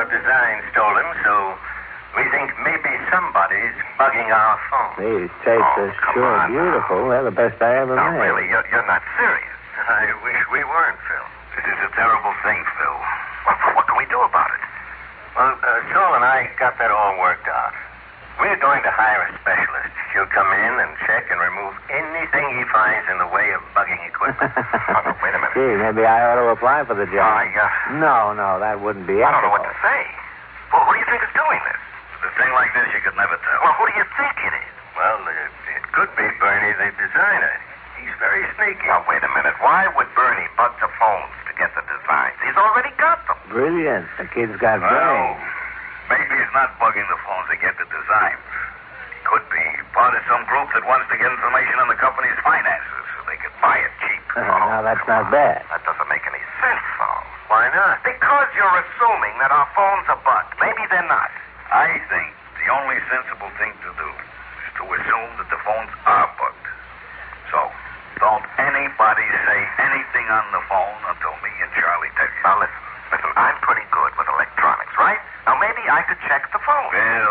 our design stolen, so we think maybe somebody's bugging our phone. These tapes are sure beautiful. They're the best I ever made. Really, you're not serious. I wish we weren't, Phil. This is a terrible thing, Phil. What can we do about it? Well, Saul and I got that all worked out. We're going to hire a specialist. He'll come in and check and remove anything he finds in the way of bugging equipment. Wait a minute. Gee, maybe I ought to apply for the job. No, that wouldn't be ethical. I don't know what to say. Well, who do you think is doing this? With a thing like this, you could never tell. Well, who do you think it is? Well, it could be Bernie, the designer. He's very sneaky. Now, wait a minute. Why would Bernie bug the phones to get the designs? He's already got them. Brilliant. The kid's got Well, brains. maybe he's not bugging the phones to get the designs. He could be part of some group that wants to get information on the company's finances so they could buy it cheap. Now, that's not bad. That doesn't make any sense, though. Why not? Because you're assuming that our phones are bugged. Maybe they're not. I think the only sensible thing to do is to assume that the phones are bugged. So, don't anybody say anything on the phone until me and Charlie tell you. Now, listen, I'm pretty good with electronics, right? Now, maybe I could check the phone.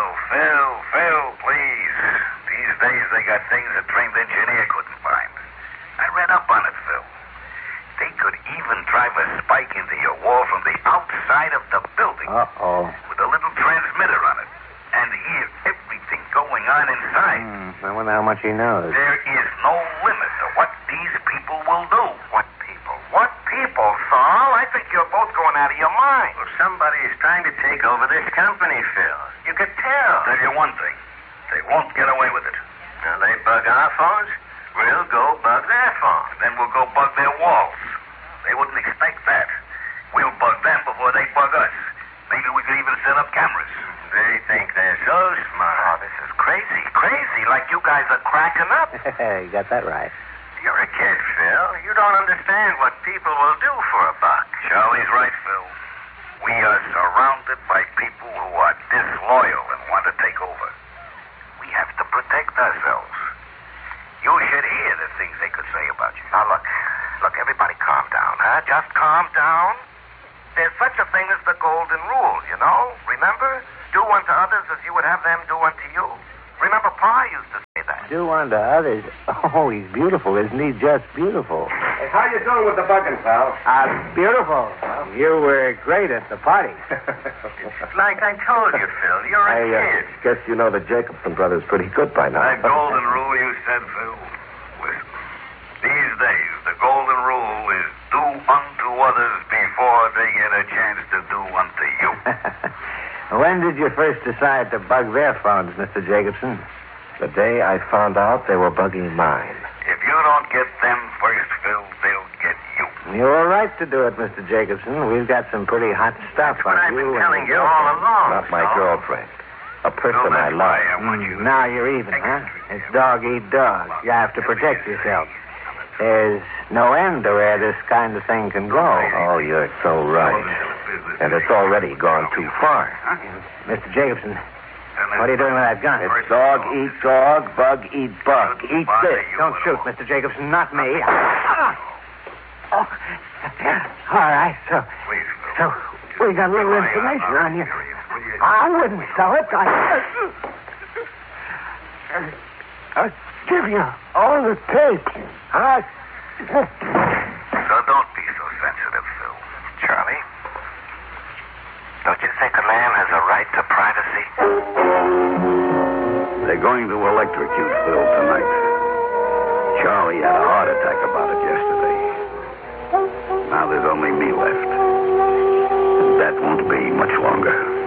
Phil, please. These days they got things a trained engineer couldn't find. I read up on it, Phil. They could even drive a spike into your wall from the outside of the building. Uh-oh. With a little transmitter on it. And hear everything going on inside. I wonder how much he knows. There is no limit to what these people will do. What people? What people, Saul? I think you're both going out of your mind. Well, somebody is trying to take over this company, Phil. You could tell. I'll tell you one thing. They won't get away with it. Now, they bug our phones, we'll go bug their phones. And then we'll go bug their walls. They wouldn't expect that. We'll bug them before they bug us. Maybe we could even set up cameras. They think they're so smart. Oh, this is crazy. Crazy, like you guys are cracking up. You got that right. You're a kid, Phil. You don't understand what people will do for a buck. Charlie's right, Phil. We are surrounded by people who are disloyal and want to take over. We have to protect ourselves. You should hear the things they could say about you. Now, look, everybody calm down, huh? Just calm down. There's such a thing as the golden rule, you know? Remember? Do unto others as you would have them do unto you. Remember, Pa used to say that. Do unto others. Oh, he's beautiful, isn't he? Just beautiful. Hey, how you doing with the bugging, pal? Beautiful. You were great at the party. Like I told you, Phil, you're a kid. Guess you know the Jacobson brothers pretty good by now. That golden rule you said, Phil. Listen, these days, the golden rule is do unto others before they get a chance to do unto you. When did you first decide to bug their phones, Mr. Jacobson? The day I found out they were bugging mine. If you don't get them first, Phil, they'll get you. You were right to do it, Mr. Jacobson. We've got some pretty hot stuff That's what on I've you. been telling you all along. Not my girlfriend. A person Phil, I that's why love. I want you to Now you're even, huh? It's dog eat dog. You have to protect yourself. There's no end to where this kind of thing can go. Oh, you're so right. And it's already gone too far. Mr. Jacobson, what are you doing with that gun? It's dog eat dog, bug eat bug. Eat this. Don't shoot, Mr. Jacobson. Not me. Oh. All right, so we got a little information on you. I wouldn't sell it. I'll give you all the tapes. So don't be so sensitive, Phil. Charlie, don't you think a man has a right to privacy? They're going to electrocute Phil tonight. Charlie had a heart attack about it yesterday. Now there's only me left. That won't be much longer.